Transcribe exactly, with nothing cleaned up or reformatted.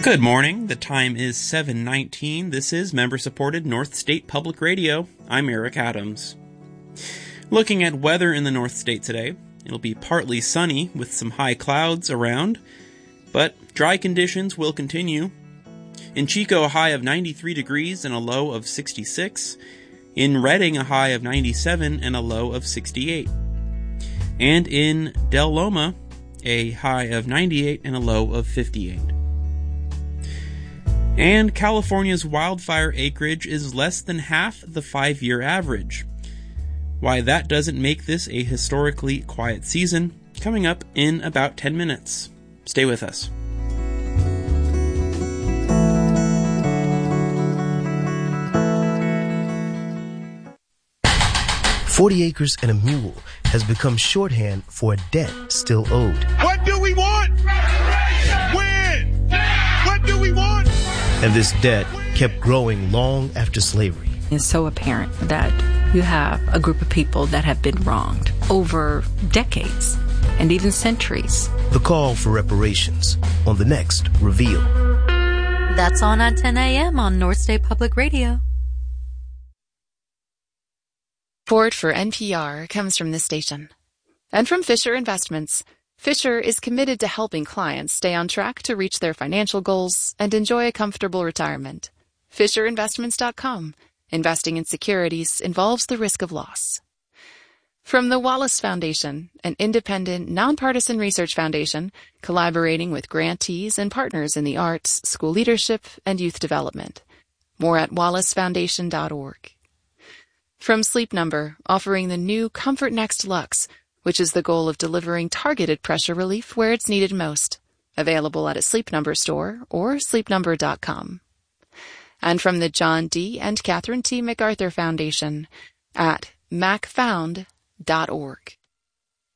Good morning. The time is seven nineteen. This is member-supported North State Public Radio. I'm Eric Adams. Looking at weather in the North State today, it'll be partly sunny with some high clouds around, but dry conditions will continue. In Chico, a high of ninety-three degrees and a low of sixty-six. In Redding, a high of ninety-seven and a low of sixty-eight. And in Del Loma, a high of ninety-eight and a low of fifty-eight. And California's wildfire acreage is less than half the five-year average. Why that doesn't make this a historically quiet season, coming up in about ten minutes. Stay with us. Forty acres and a mule has become shorthand for a debt still owed. What do we want? When? What do we want? And this debt kept growing long after slavery. It's so apparent that you have a group of people that have been wronged over decades and even centuries. The call for reparations on the next Reveal. That's on at ten a.m. on North State Public Radio. Support for N P R comes from this station and from Fisher Investments. Fisher is committed to helping clients stay on track to reach their financial goals and enjoy a comfortable retirement. Fisher Investments dot com. Investing in securities involves the risk of loss. From the Wallace Foundation, an independent, nonpartisan research foundation collaborating with grantees and partners in the arts, school leadership, and youth development. More at wallace foundation dot org. From Sleep Number, offering the new Comfort Next Luxe, which is the goal of delivering targeted pressure relief where it's needed most. Available at a Sleep Number store or sleep number dot com. And from the John D. and Catherine T. MacArthur Foundation at mac found dot org.